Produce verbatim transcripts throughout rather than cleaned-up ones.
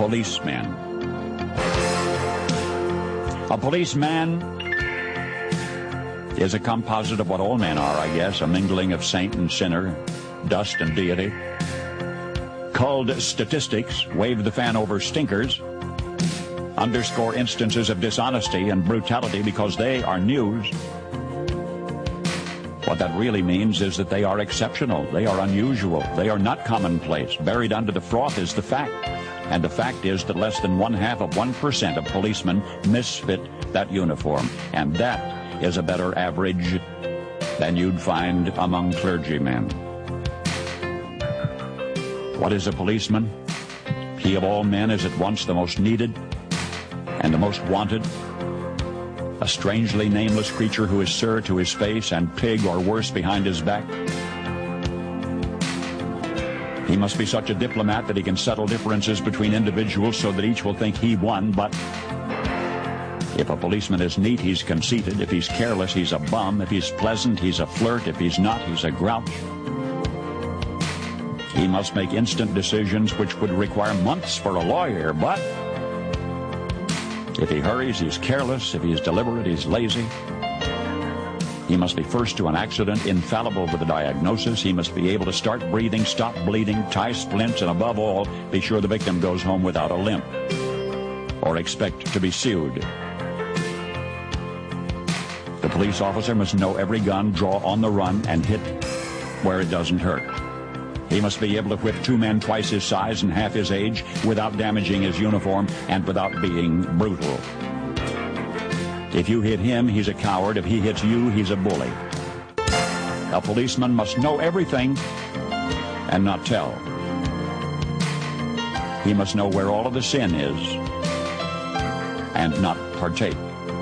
policeman. A policeman is a composite of what all men are, I guess, a mingling of saint and sinner, dust and deity. Culled statistics, wave the fan over stinkers, underscore instances of dishonesty and brutality because they are news. What that really means is that they are exceptional, they are unusual, they are not commonplace. Buried under the froth is the fact. And the fact is that less than one half of one percent of policemen misfit that uniform. And that is a better average than you'd find among clergymen. What is a policeman? He of all men is at once the most needed and the most wanted. A strangely nameless creature who is sir to his face and pig or worse behind his back. He must be such a diplomat that he can settle differences between individuals so that each will think he won, but if a policeman is neat, he's conceited. If he's careless, he's a bum. If he's pleasant, he's a flirt. If he's not, he's a grouch. He must make instant decisions which would require months for a lawyer, but if he hurries, he's careless. If he's deliberate, he's lazy. He must be first to an accident, infallible with a diagnosis. He must be able to start breathing, stop bleeding, tie splints, and above all, be sure the victim goes home without a limp or expect to be sued. The police officer must know every gun, draw on the run, and hit where it doesn't hurt. He must be able to whip two men twice his size and half his age without damaging his uniform and without being brutal. If you hit him, he's a coward. If he hits you, he's a bully. A policeman must know everything and not tell. He must know where all of the sin is and not partake.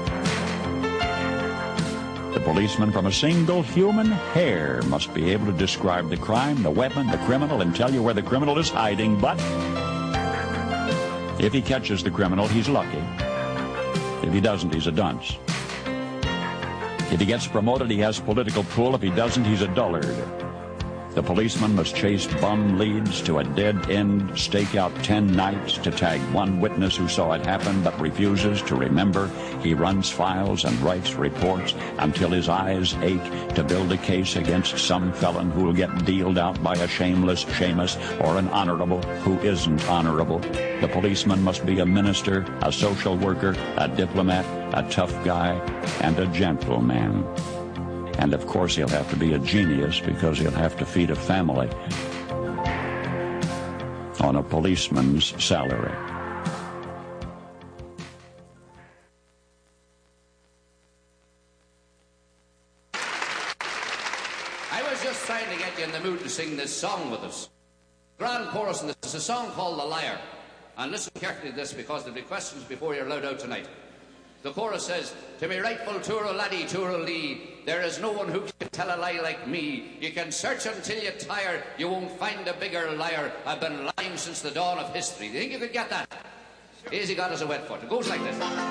The policeman from a single human hair must be able to describe the crime, the weapon, the criminal, and tell you where the criminal is hiding, but if he catches the criminal, he's lucky. If he doesn't, he's a dunce. If he gets promoted, he has political pull. If he doesn't, he's a dullard. The policeman must chase bum leads to a dead end, stake out ten nights to tag one witness who saw it happen but refuses to remember. He runs files and writes reports until his eyes ache to build a case against some felon who will get dealed out by a shameless Seamus or an honorable who isn't honorable. The policeman must be a minister, a social worker, a diplomat, a tough guy, and a gentleman. And of course he'll have to be a genius because he'll have to feed a family on a policeman's salary. I was just trying to get you in the mood to sing this song with us. Grand chorus, and this is a song called The Liar. And listen carefully to this because there'll be questions before you're allowed out tonight. The chorus says, to be rightful Toura laddie, Toura Lee, there is no one who can tell a lie like me. You can search until you tire, you won't find a bigger liar. I've been lying since the dawn of history. Do you think you could get that? Easy got us a wet foot. It goes like this.